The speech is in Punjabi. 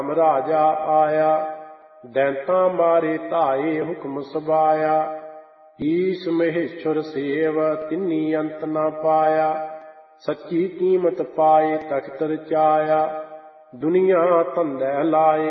ਰਾਜਾ ਆਇਆ, ਦੈਂਤਾਂ ਮਾਰੇ ਧਾਏ ਹੁਕਮ ਸਬਾਇਆ। ਈਸ ਮਹੇਸ਼ਵਰ ਸੇਵ ਤਿੰਨੀ ਅੰਤ ਨਾ ਪਾਇਆ, ਸੱਚੀ ਕੀਮਤ ਪਾਏ ਤਖਤ ਰਚਾਇਆ। ਦੁਨੀਆ ਧੰਦੈ ਲਾਏ